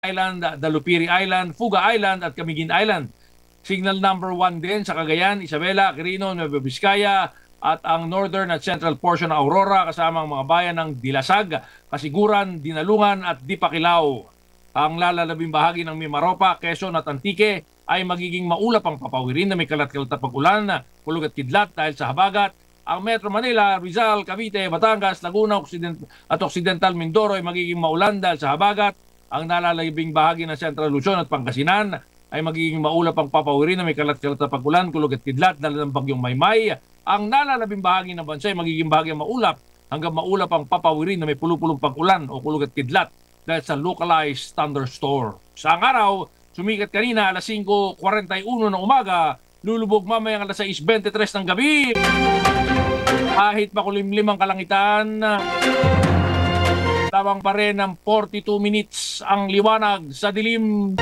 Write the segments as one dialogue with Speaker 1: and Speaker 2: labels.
Speaker 1: Island, Dalupiri Island, Fuga Island at Camiguin Island. Signal number 1 din sa Cagayan, Isabela, Quirino, Nueva Vizcaya at ang northern at central portion ng Aurora kasama ang mga bayan ng Dilasag, Kasiguran, Dinalungan at Dipakilao. Ang lalalabing bahagi ng Mimaropa, Quezon at Antique ay magiging maulap ang papawirin na may kalat-kalat at pag-ulan, kulog at kidlat dahil sa habagat. Ang Metro Manila, Rizal, Cavite, Batangas, Laguna at Occidental Mindoro ay magiging maulan dahil sa habagat. Ang nalalabing bahagi ng Central Luzon at Pangasinan ay magiging maulap ang papawirin na may kalat-kalat na pag-ulan, kulog at kidlat dahil ng bagyong Maymay. Ang nalalabing bahagi ng bansa ay magiging bahagi maulap hanggang maulap ang papawirin na may pulupulong pag-ulan o kulog at kidlat dahil sa localized thunderstorm. Sa araw, sumikat kanina alas 5:41 ng umaga, lulubog mamayang alas 6:23 ng gabi. Kahit makulimlim ang kalangitan, lamang pa rin ng 42 minutes ang liwanag sa dilim.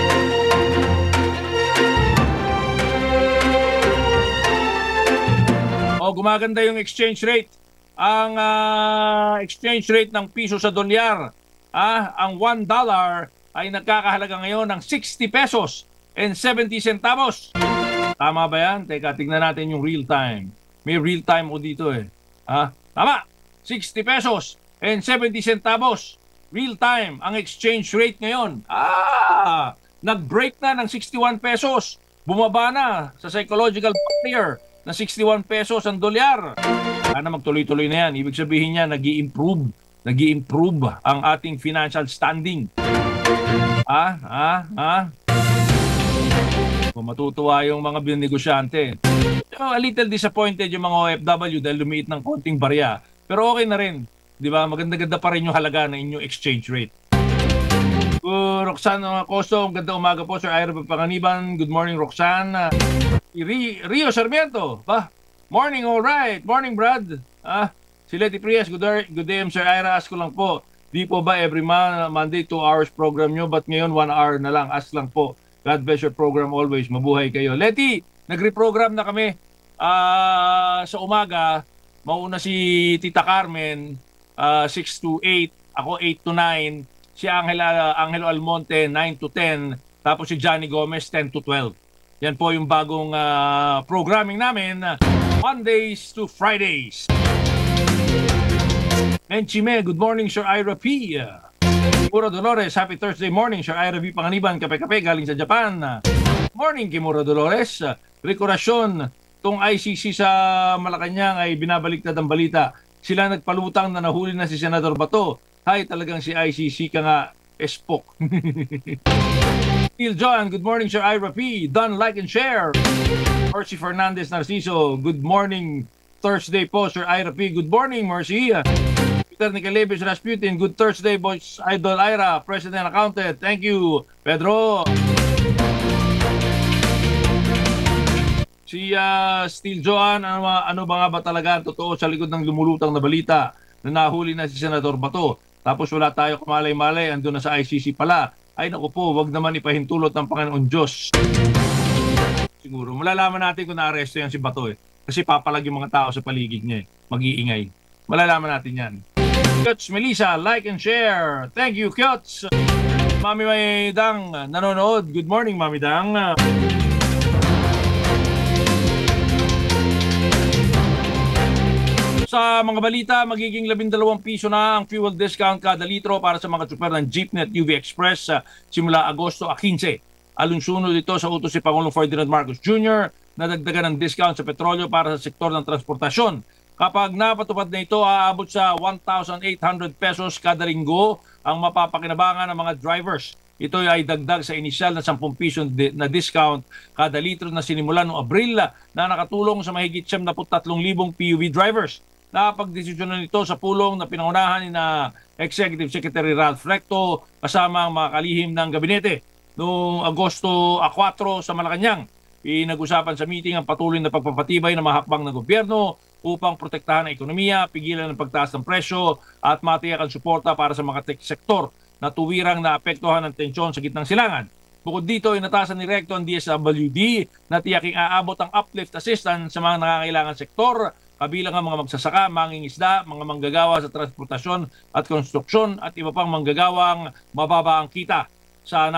Speaker 1: O gumaganda yung exchange rate. Ang exchange rate ng piso sa dolyar, ang $1 ay nagkakahalaga ngayon ng 60 pesos and 70 centavos. Tama ba yan? Teka, tignan natin yung real time. May real time o dito eh. Tama! 60 pesos and 70 centavos. Real time ang exchange rate ngayon. Nag-break na ng 61 pesos. Bumaba na sa psychological barrier na 61 pesos ang dolyar. Sana magtuloy-tuloy na yan. Ibig sabihin niya, nag-i-improve ang ating financial standing. Matutuwa yung mga negosyante. A little disappointed yung mga OFW dahil lumiit ng konting barya. Pero okay na rin. Di ba? Maganda-ganda pa rin yung halaga ng inyong exchange rate. Roxanne Costo, ganda umaga po, Sir Ira Panganiban. Good morning, Roxanne. Rio Sarmiento. Morning, all right. Morning, Brad. Si Letty Prias, good day, Sir Ira. Ask ko lang po, di po ba every Monday 2 hours program nyo, but ngayon 1 hour na lang? Ask lang po. God bless your program always. Mabuhay kayo. Letty, nag-reprogram na kami sa umaga. Mauna si Tita Carmen, 6 to 8. Ako 8 to 9. Si Angelo Almonte, 9 to 10. Tapos si Johnny Gomez, 10 to 12. Yan po yung bagong programming namin. Mondays to Fridays. Menchime, good morning, Sir Ira P. Kimura Dolores, happy Thursday morning, Sir Ira V. Panganiban, kape-kape galing sa Japan. Morning, Kimura Dolores. Rekorasyon, tong ICC sa Malacanang ay binabaliktad ang balita. Sila nagpalutang na nahuli na si Senador Bato. Hay, talagang si ICC ka nga, espok. Neil John, good morning, Sir Ira P. Done, like, and share. Mercy Fernandez Narciso, good morning, Thursday po, Sir Ira P. Good morning, Mercy. Peter Nicolebes Rasputin, good Thursday, boys. Idol Ira, President Accountant. Thank you, Pedro. Si Steel Joan, ano ba nga ba talaga totoo sa likod ng lumulutang na balita na nahuli na si Senador Bato? Tapos wala tayo kamalay-malay, andun na sa ICC pala. Ay naku po, wag naman ipahintulot ng Panginoon Diyos. Siguro, malalaman natin kung naaresto yan si Bato eh. Kasi papalag yung mga tao sa paligid niya eh. Mag-iingay. Malalaman natin yan. Kyots Melissa, like and share. Thank you, Kyots. Mami May Dang, nanonood. Good morning, Mami Dang. Sa mga balita, magiging 12 piso na ang fuel discount kada litro para sa mga tsuper ng Jeepney at UV Express simula Agosto 15. Alunsunod ito sa utos si Pangulong Ferdinand Marcos Jr. na dagdagan ng discount sa petrolyo para sa sektor ng transportasyon. Kapag napatupad na ito, aabot sa 1,800 pesos kada linggo ang mapapakinabangan ng mga drivers. Ito ay dagdag sa inisyal na 10 piso na discount kada litro na sinimulan noong Abril na nakatulong sa mahigit 73,000 PUV drivers. Napagdesisyonan nito sa pulong na pinangunahan ni na Executive Secretary Ralph Recto kasama ang mga kalihim ng gabinete. Noong Agosto 4 sa Malacanang, pinag-usapan sa meeting ang patuloy na pagpapatibay ng mga hakbang ng gobyerno upang protektahan ang ekonomiya, pigilan ang pagtaas ng presyo at matiyak ang suporta para sa mga sektor na tuwirang naapektuhan ng tensyon sa gitnang silangan. Bukod dito, inatasan ni Recto ang DSWD na tiyaking aabot ang uplift assistance sa mga nangangailangan sektor, kabilang ang mga magsasaka, mangingisda, mga manggagawa sa transportasyon at konstruksyon at iba pang manggagawang mababa ang kita. sa